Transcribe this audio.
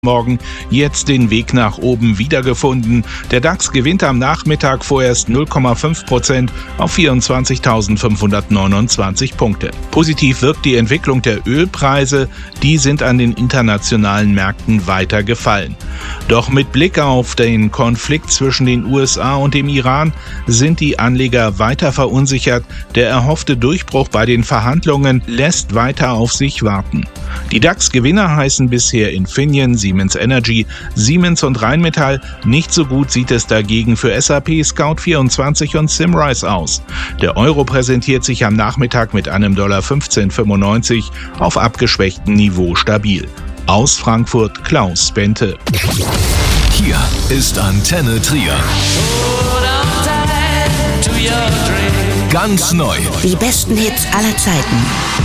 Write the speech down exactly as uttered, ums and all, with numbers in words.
Morgen jetzt den Weg nach oben wiedergefunden. Der DAX gewinnt am Nachmittag vorerst null Komma fünf Prozent auf vierundzwanzigtausendfünfhundertneunundzwanzig Punkte. Positiv wirkt die Entwicklung der Ölpreise, die sind an den internationalen Märkten weiter gefallen. Doch mit Blick auf den Konflikt zwischen den U S A und dem Iran sind die Anleger weiter verunsichert. Der erhoffte Durchbruch bei den Verhandlungen lässt weiter auf sich warten. Die DAX-Gewinner heißen bisher Infineon, Siemens Energy, Siemens und Rheinmetall. Nicht so gut sieht es dagegen für S A P, Scout vierundzwanzig und Symrise aus. Der Euro präsentiert sich am Nachmittag mit einem Dollar fünfzehn fünfundneunzig auf abgeschwächtem Niveau stabil. Aus Frankfurt Klaus Bente. Hier ist Antenne Trier. Ganz neu. Die besten Hits aller Zeiten.